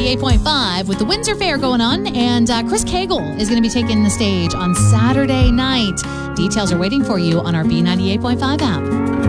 B98.5 with the Windsor Fair going on, and Chris Cagle is going to be taking the stage on Saturday night. Details are waiting for you on our B98.5 app.